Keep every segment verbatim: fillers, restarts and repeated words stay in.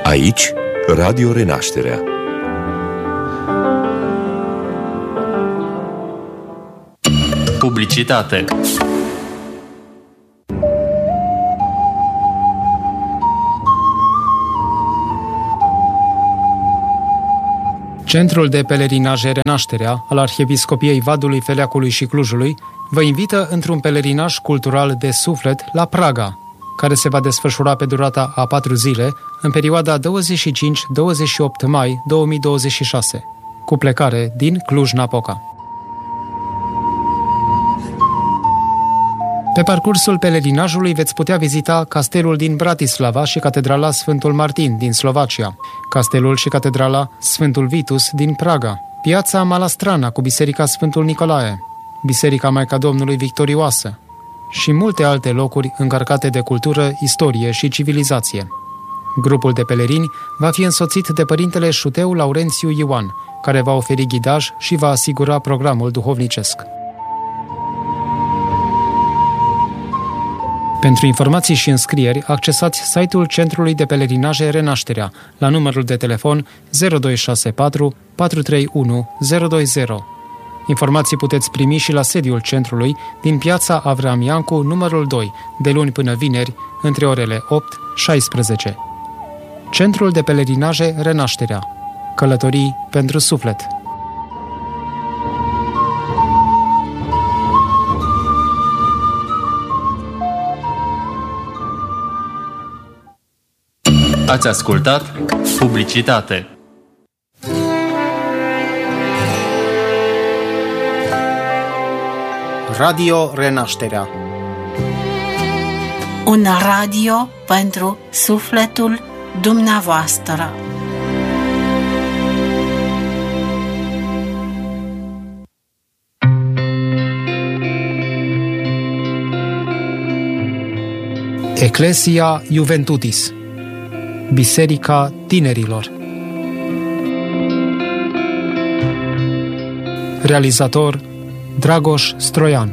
Aici, Radio Renașterea. Publicitate. Centrul de Pelerinaje Renașterea al Arhiepiscopiei Vadului, Feleacului și Clujului vă invită într-un pelerinaj cultural de suflet la Praga, care se va desfășura pe durata a patru zile, în perioada douăzeci și cinci - douăzeci și opt mai două mii douăzeci și șase, cu plecare din Cluj-Napoca. Pe parcursul pelerinajului veți putea vizita castelul din Bratislava și catedrala Sfântul Martin din Slovacia, castelul și catedrala Sfântul Vitus din Praga, piața Malastrana cu biserica Sfântul Nicolae, biserica Maica Domnului Victorioasă și multe alte locuri încărcate de cultură, istorie și civilizație. Grupul de pelerini va fi însoțit de părintele Șuteu Laurențiu Ioan, care va oferi ghidaj și va asigura programul duhovnicesc. Pentru informații și înscrieri, accesați site-ul Centrului de Pelerinaje Renașterea la numărul de telefon zero doi șase patru patru trei unu zero doi zero. Informații puteți primi și la sediul centrului din piața Avram Iancu, numărul doi, de luni până vineri, între orele opt - șaisprezece. Centrul de Pelerinaje Renașterea. Călătorii pentru suflet. Ați ascultat Publicitate. Radio Renașterea. Un radio pentru sufletul dumneavoastră. Ecclesia Juventutis, Biserica Tinerilor. Realizator Dragoș Stroian.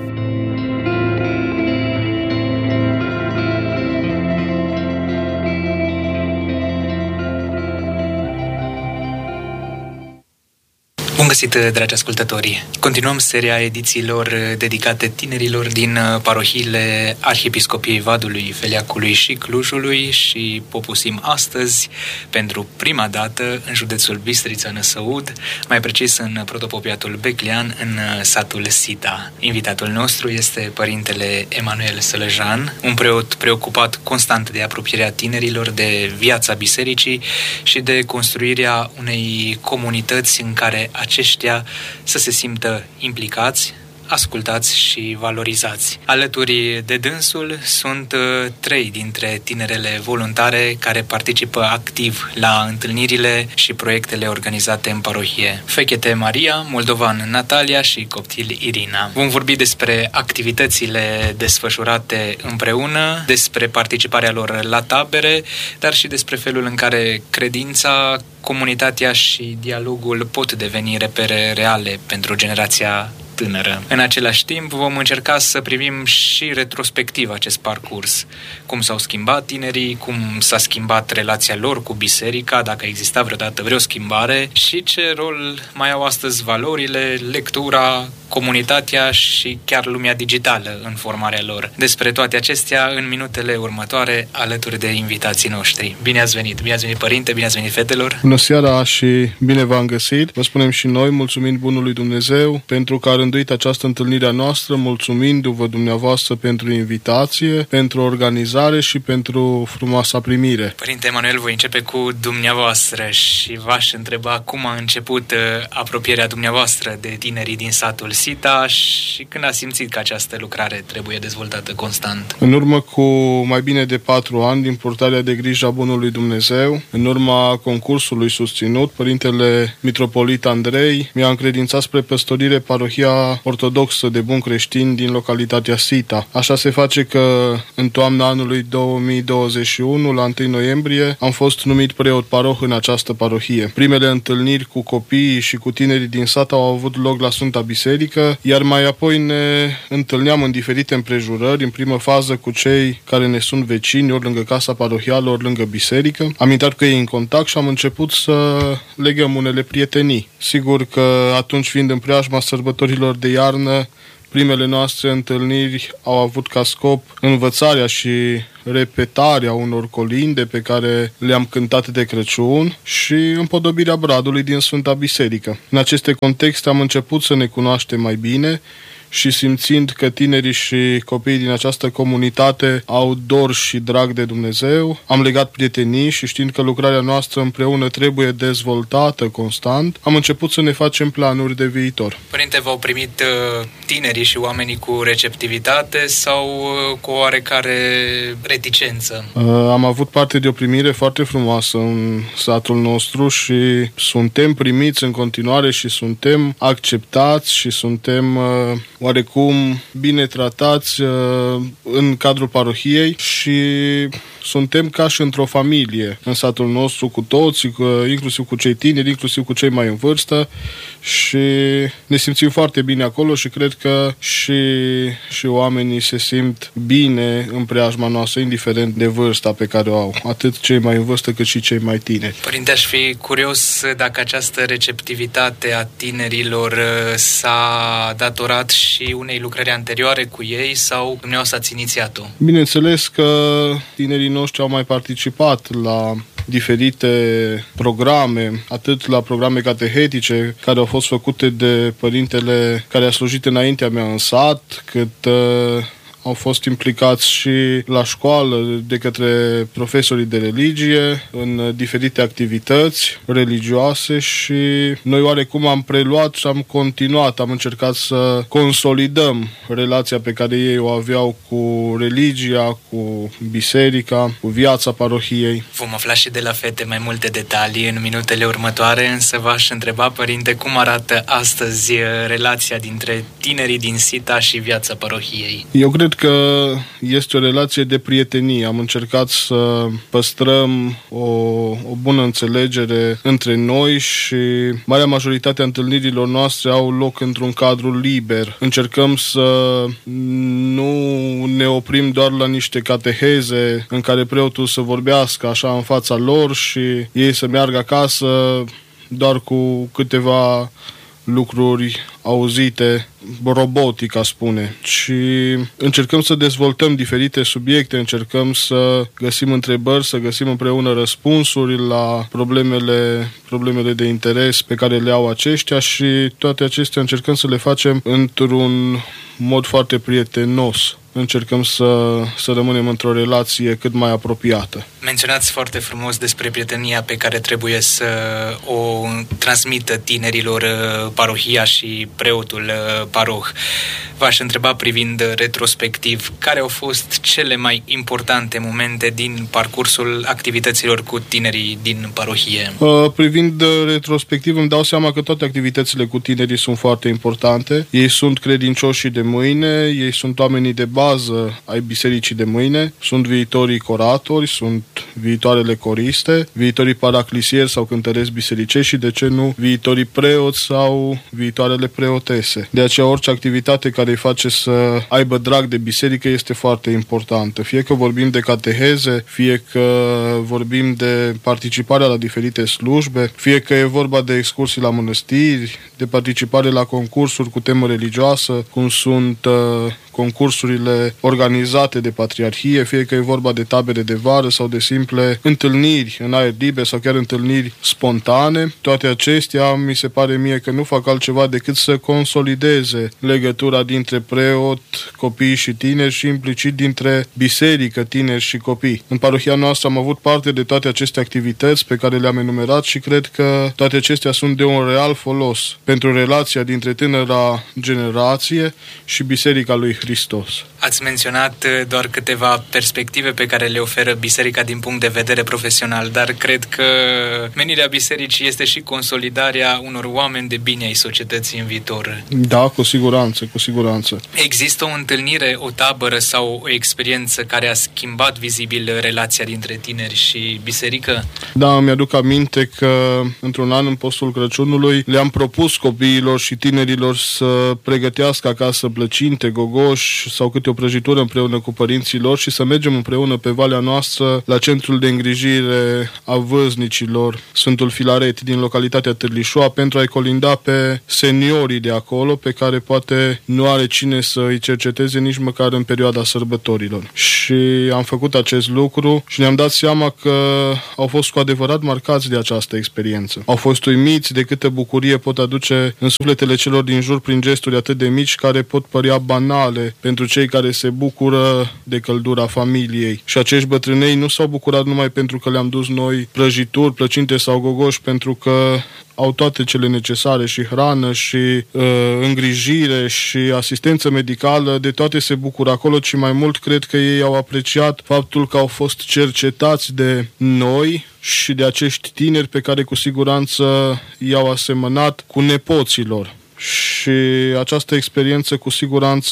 Bun găsit, dragi ascultători! Continuăm seria edițiilor dedicate tinerilor din parohiile Arhiepiscopiei Vadului, Feleacului și Clujului și popusim astăzi, pentru prima dată, în județul Bistrița-Năsăud, mai precis în protopopiatul Beclean, în satul Sita. Invitatul nostru este părintele Emanuel Sălăjan, un preot preocupat constant de apropierea tinerilor de viața bisericii și de construirea unei comunități în care aceștia să se simtă implicați, ascultați și valorizați. Alături de dânsul sunt uh, trei dintre tinerele voluntare care participă activ la întâlnirile și proiectele organizate în parohie. Fechete Maria, moldovan Natalia și coptil Irina. Vom vorbi despre activitățile desfășurate împreună, despre participarea lor la tabere, dar și despre felul în care credința, comunitatea și dialogul pot deveni repere reale pentru generația tânără. În același timp, vom încerca să privim și retrospectiv acest parcurs. Cum s-au schimbat tinerii, cum s-a schimbat relația lor cu biserica, dacă exista vreodată vreo schimbare și ce rol mai au astăzi valorile, lectura, comunitatea și chiar lumea digitală în formarea lor. Despre toate acestea în minutele următoare alături de invitații noștri. Bine ați venit! Bine ați venit, părinte! Bine ați venit, fetelor! Bună seara și bine v-am găsit! Vă spunem și noi, mulțumind bunului Dumnezeu pentru că a rânduit această întâlnire a noastră, mulțumindu-vă dumneavoastră pentru invitație, pentru organizare și pentru frumoasa primire. Părinte Emanuel, voi începe cu dumneavoastră și v-aș întreba cum a început apropierea dumneavoastră de tinerii din satul Sita și când a simțit că această lucrare trebuie dezvoltată constant. În urmă cu mai bine de patru ani, din purtarea de grijă a bunului Dumnezeu, în urma concursului susținut, părintele mitropolit Andrei mi-a încredințat spre păstorire parohia Biserica Ortodoxă de Buni Creștini din localitatea Sita. Așa se face că în toamna anului două mii douăzeci și unu, la întâi noiembrie, am fost numit preot paroh în această parohie. Primele întâlniri cu copiii și cu tinerii din sat au avut loc la Sfânta Biserică, iar mai apoi ne întâlneam în diferite împrejurări, în primă fază cu cei care ne sunt vecini, ori lângă casa parohială, ori lângă biserică. Am intrat cu ei în contact și am început să legăm unele prietenii. Sigur că atunci, fiind în preajma sărbătorilor de iarnă, primele noastre întâlniri au avut ca scop învățarea și repetarea unor colinde pe care le-am cântat de Crăciun și împodobirea bradului din Sfânta Biserică. În aceste contexte am început să ne cunoaștem mai bine și simțind că tinerii și copiii din această comunitate au dor și drag de Dumnezeu, am legat prietenii și știind că lucrarea noastră împreună trebuie dezvoltată constant, am început să ne facem planuri de viitor. Părinte, v-au primit tinerii și oamenii cu receptivitate sau cu oarecare reticență? Am avut parte de o primire foarte frumoasă în satul nostru și suntem primiți în continuare și suntem acceptați și suntem oarecum bine tratați uh, în cadrul parohiei și suntem ca și într-o familie în satul nostru cu toți, cu, inclusiv cu cei tineri, inclusiv cu cei mai în vârstă și ne simțim foarte bine acolo și cred că și, și oamenii se simt bine în preajma noastră, indiferent de vârsta pe care o au, atât cei mai în vârstă cât și cei mai tineri. Părinte, aș fi curios dacă această receptivitate a tinerilor s-a datorat și unei lucrări anterioare cu ei sau dumneavoastră ați inițiat-o? Bineînțeles că tinerii noștri au mai participat la diferite programe, atât la programe catehetice care au fost făcute de părintele care a slujit înaintea mea în sat, cât uh, au fost implicați și la școală de către profesorii de religie în diferite activități religioase și noi oarecum am preluat și am continuat, am încercat să consolidăm relația pe care ei o aveau cu religia, cu biserica, cu viața parohiei. Vom afla și de la fete mai multe detalii în minutele următoare, însă v-aș întreba, părinte, cum arată astăzi relația dintre tinerii din Sita și viața parohiei? Eu cred că este o relație de prietenie. Am încercat să păstrăm o, o bună înțelegere între noi și marea majoritate a întâlnirilor noastre au loc într-un cadru liber. Încercăm să nu ne oprim doar la niște cateheze în care preotul să vorbească așa în fața lor și ei să meargă acasă doar cu câteva lucruri auzite, robotic, a spune. Și încercăm să dezvoltăm diferite subiecte, încercăm să găsim întrebări, să găsim împreună răspunsuri la problemele, problemele de interes pe care le au aceștia și toate acestea încercăm să le facem într-un mod foarte prietenos. Încercăm să, să rămânem într-o relație cât mai apropiată. Menționați foarte frumos despre prietenia pe care trebuie să o transmită tinerilor parohia și preotul paroh. V-aș întreba, privind retrospectiv, care au fost cele mai importante momente din parcursul activităților cu tinerii din parohie? Privind retrospectiv, îmi dau seama că toate activitățile cu tinerii sunt foarte importante. Ei sunt credincioșii de mâine, ei sunt oamenii de bază ai bisericii de mâine, sunt viitorii coratori, sunt viitoarele coriste, viitorii paraclisieri sau cântăreți bisericești și, de ce nu, viitorii preoți sau viitoarele preotese. De aceea, orice activitate care îi face să aibă drag de biserică este foarte importantă. Fie că vorbim de cateheze, fie că vorbim de participarea la diferite slujbe, fie că e vorba de excursii la mănăstiri, de participare la concursuri cu temă religioasă, cum sunt uh, concursurile organizate de Patriarhie, fie că e vorba de tabere de vară sau de simple întâlniri în aer liber sau chiar întâlniri spontane. Toate acestea mi se pare mie că nu fac altceva decât să consolideze legătura dintre preot, copii și tineri și implicit dintre biserică, tineri și copii. În parohia noastră am avut parte de toate aceste activități pe care le-am enumerat și cred că toate acestea sunt de un real folos pentru relația dintre tânăra generație și Biserica lui Hristos. Ați menționat doar câteva perspective pe care le oferă biserica din punct punct de vedere profesional, dar cred că menirea bisericii este și consolidarea unor oameni de bine ai societății în viitor. Da, cu siguranță, cu siguranță. Există o întâlnire, o tabără sau o experiență care a schimbat vizibil relația dintre tineri și biserică? Da, mi-aduc aminte că într-un an în postul Crăciunului le-am propus copiilor și tinerilor să pregătească acasă plăcinte, gogoși sau câte o prăjitură împreună cu părinții lor și să mergem împreună pe Valea Noastră la centrul de îngrijire a văznicilor Sfântul Filaret din localitatea Târlișoa pentru a-i colinda pe seniorii de acolo pe care poate nu are cine să îi cerceteze nici măcar în perioada sărbătorilor. Și am făcut acest lucru și ne-am dat seama că au fost cu adevărat marcați de această experiență. Au fost uimiți de câtă bucurie pot aduce în sufletele celor din jur prin gesturi atât de mici care pot părea banale pentru cei care se bucură de căldura familiei. Și acești bătrânei nu s-au bucurat numai pentru că le-am dus noi prăjituri, plăcinte sau gogoși, pentru că au toate cele necesare și hrană și uh, îngrijire și asistență medicală, de toate se bucură acolo, ci mai mult cred că ei au apreciat faptul că au fost cercetați de noi și de acești tineri pe care cu siguranță i-au asemănat cu nepoților. Și această experiență cu siguranță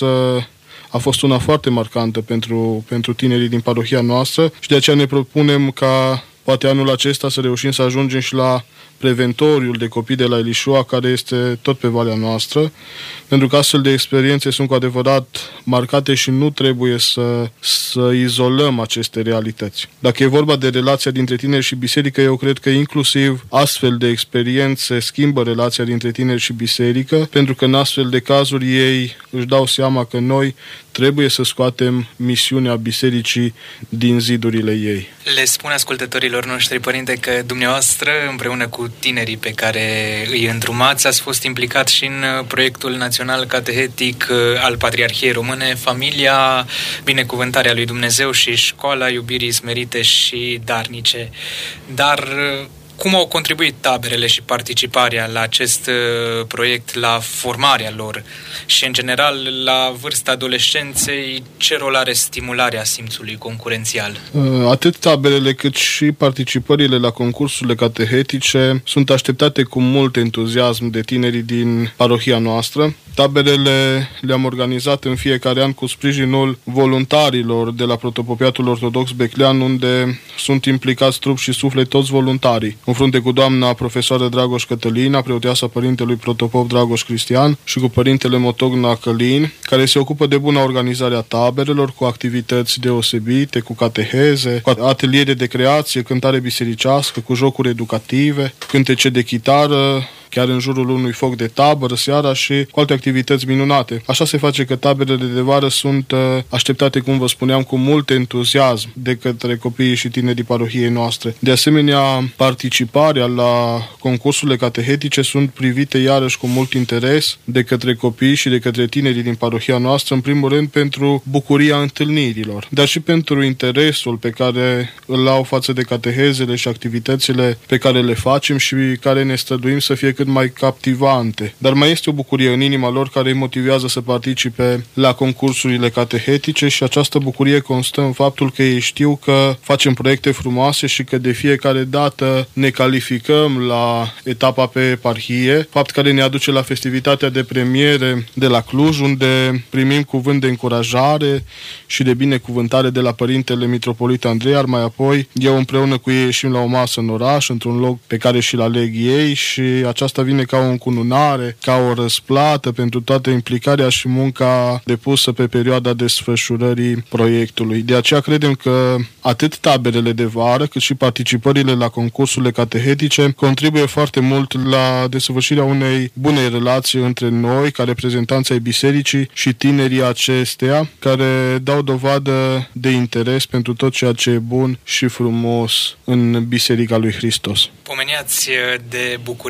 a fost una foarte marcantă pentru, pentru tinerii din parohia noastră și de aceea ne propunem ca poate anul acesta să reușim să ajungem și la preventoriul de copii de la Elișoa, care este tot pe Valea Noastră, pentru că astfel de experiențe sunt cu adevărat marcate și nu trebuie să, să izolăm aceste realități. Dacă e vorba de relația dintre tineri și biserică, eu cred că inclusiv astfel de experiențe schimbă relația dintre tineri și biserică, pentru că în astfel de cazuri ei își dau seama că noi trebuie să scoatem misiunea bisericii din zidurile ei. Le spun ascultătorilor noștri, părinte, că dumneavoastră, împreună cu tinerii pe care îi îndrumați, ați fost implicat și în proiectul național catehetic al Patriarhiei Române, Familia, Binecuvântarea lui Dumnezeu și Școala Iubirii Smerite și Darnice. Dar cum au contribuit taberele și participarea la acest uh, proiect, la formarea lor și, în general, la vârsta adolescenței, ce rol are stimularea simțului concurențial? Atât taberele cât și participările la concursurile catehetice sunt așteptate cu mult entuziasm de tinerii din parohia noastră. Taberele le-am organizat în fiecare an cu sprijinul voluntarilor de la Protopopiatul Ortodox Beclean, unde sunt implicați trup și suflet toți voluntarii. În frunte cu doamna profesoară Dragoș Cătălina, preoteasa părintelui protopop Dragoș Cristian și cu părintele Motogna Călin, care se ocupă de bună organizare a taberelor, cu activități deosebite, cu cateheze, cu ateliere de creație, cântare bisericească, cu jocuri educative, cântece de chitară, chiar în jurul unui foc de tabără seara și cu alte activități minunate. Așa se face că taberele de vară sunt așteptate, cum vă spuneam, cu mult entuziasm de către copiii și tinerii parohiei noastre. De asemenea, participarea la concursurile catehetice sunt privite iarăși cu mult interes de către copii și de către tinerii din parohia noastră, în primul rând pentru bucuria întâlnirilor, dar și pentru interesul pe care îl au față de catehezele și activitățile pe care le facem și care ne străduim să fie cât mai captivante. Dar mai este o bucurie în inima lor care îi motivează să participe la concursurile catehetice și această bucurie constă în faptul că ei știu că facem proiecte frumoase și că de fiecare dată ne calificăm la etapa pe eparhie, fapt care ne aduce la festivitatea de premiere de la Cluj, unde primim cuvânt de încurajare și de binecuvântare de la părintele mitropolit Andrei, iar mai apoi eu împreună cu ei ieșim la o masă în oraș, într-un loc pe care și-l aleg ei, și aceasta vine ca o încununare, ca o răsplată pentru toată implicarea și munca depusă pe perioada desfășurării proiectului. De aceea credem că atât taberele de vară, cât și participările la concursurile catehetice contribuie foarte mult la desăvârșirea unei bune relații între noi, ca reprezentanți ai bisericii, și tinerii acesteia, care dau dovadă de interes pentru tot ceea ce e bun și frumos în Biserica lui Hristos. Pomeneați de bucuria pe care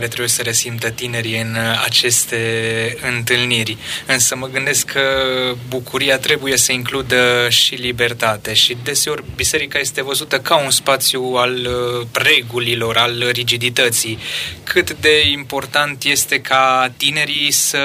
care trebuie să resimtă tinerii în aceste întâlniri. Însă mă gândesc că bucuria trebuie să includă și libertate și deseori biserica este văzută ca un spațiu al regulilor, al rigidității. Cât de important este ca tinerii să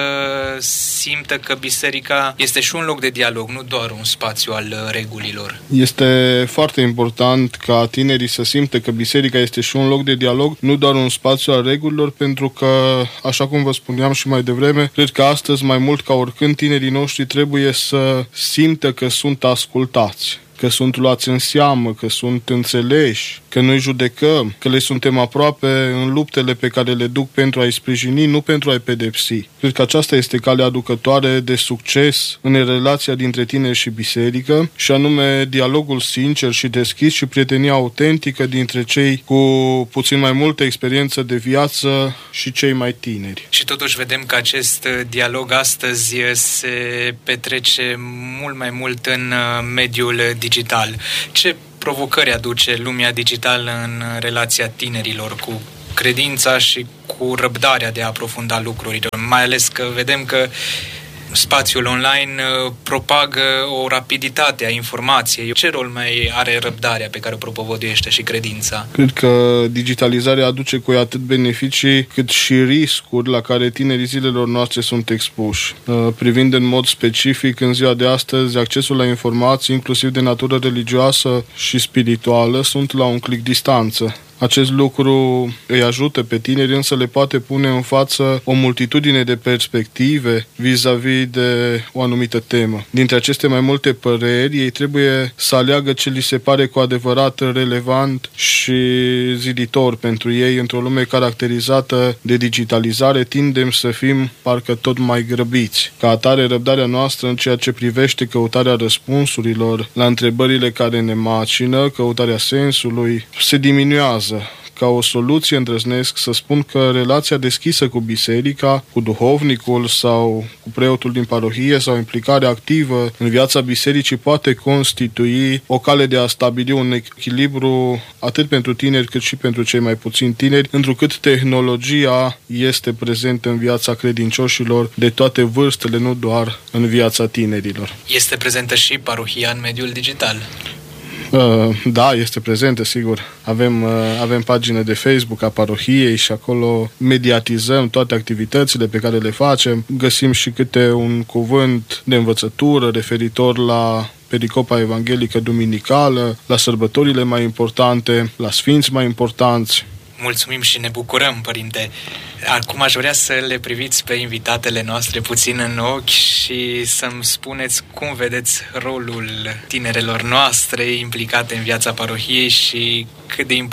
simtă că biserica este și un loc de dialog, nu doar un spațiu al regulilor? Este foarte important ca tinerii să simtă că biserica este și un loc de dialog, nu doar un spațiu al regulilor, pentru că, așa cum vă spuneam și mai devreme, cred că astăzi, mai mult ca oricând, tinerii noștri trebuie să simtă că sunt ascultați, că sunt luați în seamă, că sunt înțeleși, că noi judecăm, că le suntem aproape în luptele pe care le duc pentru a-i sprijini, nu pentru a-i pedepsi. Cred că aceasta este calea aducătoare de succes în relația dintre tineri și biserică, și anume dialogul sincer și deschis și prietenia autentică dintre cei cu puțin mai multă experiență de viață și cei mai tineri. Și totuși vedem că acest dialog astăzi se petrece mult mai mult în mediul digital. Ce provocări aduce lumea digitală în relația tinerilor cu credința și cu răbdarea de a aprofunda lucrurile? Mai ales că vedem că spațiul online propagă o rapiditate a informației. Ce rol mai are răbdarea pe care o propovăduiește și credința? Cred că digitalizarea aduce cu ea atât beneficii cât și riscuri la care tinerii zilelor noastre sunt expuși. Privind în mod specific în ziua de astăzi, accesul la informații, inclusiv de natură religioasă și spirituală, sunt la un click distanță. Acest lucru îi ajută pe tineri, însă le poate pune în față o multitudine de perspective vis-a-vis de o anumită temă. Dintre aceste mai multe păreri, ei trebuie să aleagă ce li se pare cu adevărat relevant și ziditor pentru ei. Într-o lume caracterizată de digitalizare, tindem să fim parcă tot mai grăbiți. Ca atare, răbdarea noastră în ceea ce privește căutarea răspunsurilor la întrebările care ne macină, căutarea sensului, se diminuează. Ca o soluție îndrăznesc să spun că relația deschisă cu biserica, cu duhovnicul sau cu preotul din parohie sau implicarea activă în viața bisericii poate constitui o cale de a stabili un echilibru atât pentru tineri cât și pentru cei mai puțini tineri, întrucât tehnologia este prezentă în viața credincioșilor de toate vârstele, nu doar în viața tinerilor. Este prezentă și parohia în mediul digital? Da, este prezentă, sigur. Avem, avem pagină de Facebook a parohiei și acolo mediatizăm toate activitățile pe care le facem. Găsim și câte un cuvânt de învățătură referitor la pericopa evanghelică duminicală, la sărbătorile mai importante, la sfinți mai importanți. Mulțumim și ne bucurăm, Părinte. Acum aș vrea să le priviți pe invitatele noastre puțin în ochi și să-mi spuneți cum vedeți rolul tinerelor noastre implicate în viața parohiei și cât de important